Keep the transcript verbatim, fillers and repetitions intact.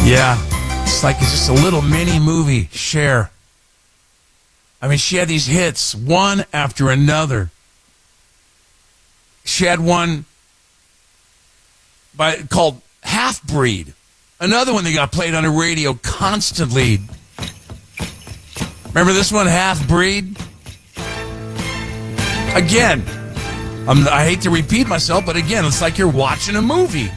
Yeah, it's like it's just a little mini movie. Cher. I mean, she had these hits, one after another. She had one by called Half Breed. Another one that got played on the radio constantly. Remember this one, Half Breed? Again, I'm, I hate to repeat myself, but again, it's like you're watching a movie.